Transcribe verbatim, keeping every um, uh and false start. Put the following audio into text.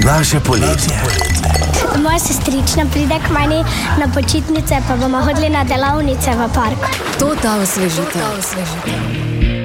Naše poletje. Moja sestrična pride k meni na počitnice, pa bomo hodili na delavnice v park. To ta osvežitev.